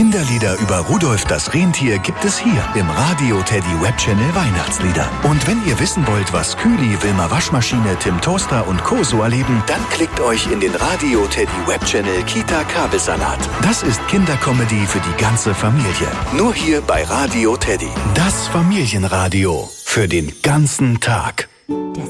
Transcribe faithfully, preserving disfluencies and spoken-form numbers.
Kinderlieder über Rudolf das Rentier gibt es hier im Radio Teddy Webchannel Weihnachtslieder. Und wenn ihr wissen wollt, was Kühli, Wilma Waschmaschine, Tim Toaster und Co. so erleben, dann klickt euch in den Radio Teddy Webchannel Kita Kabelsalat. Das ist Kindercomedy für die ganze Familie. Nur hier bei Radio Teddy. Das Familienradio für den ganzen Tag. Der